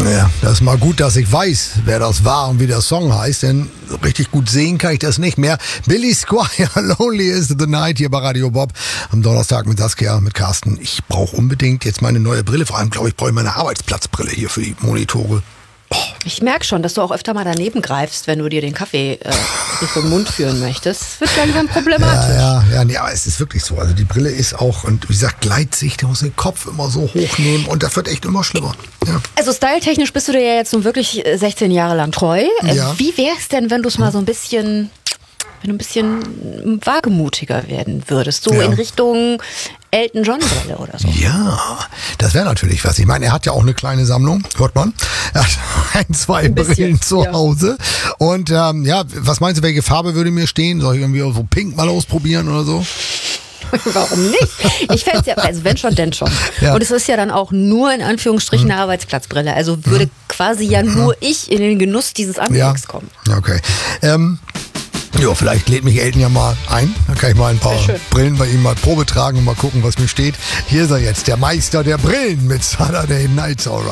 Ja, das ist mal gut, dass ich weiß, wer das war und wie der Song heißt, denn so richtig gut sehen kann ich das nicht mehr. Billy Squier, Lonely is the Night hier bei Radio Bob am Donnerstag mit Saskia, mit Carsten. Ich brauche unbedingt jetzt meine neue Brille, vor allem glaube ich, brauche ich meine Arbeitsplatzbrille hier für die Monitore. Oh. Ich merke schon, dass du auch öfter mal daneben greifst, wenn du dir den Kaffee Richtung Mund führen möchtest. Das wird langsam problematisch. Ja, nee, aber es ist wirklich so. Also die Brille ist auch, und wie gesagt, Gleitsicht, der muss den Kopf immer so hochnehmen und das wird echt immer schlimmer. Ja. Also styletechnisch bist du dir ja jetzt nun wirklich 16 Jahre lang treu. Ja. Wie wär's denn, wenn du es mal so ein bisschen wagemutiger werden würdest? So in Richtung Elton John Brille oder so. Ja, das wäre natürlich was. Ich meine, er hat ja auch eine kleine Sammlung, hört man. Er hat zwei Brillen zu Hause. Und was meinst du, welche Farbe würde mir stehen? Soll ich irgendwie so pink mal ausprobieren oder so? Warum nicht? Ich fände es ja, also wenn schon, denn schon. Ja. Und es ist ja dann auch nur in Anführungsstrichen eine Arbeitsplatzbrille. Also würde quasi ja nur ich in den Genuss dieses Anblicks kommen. Okay. Ja, vielleicht lädt mich Elton ja mal ein. Dann kann ich mal ein paar Brillen bei ihm mal Probe tragen und mal gucken, was mir steht. Hier ist er jetzt, der Meister der Brillen mit Saturday Night All Right.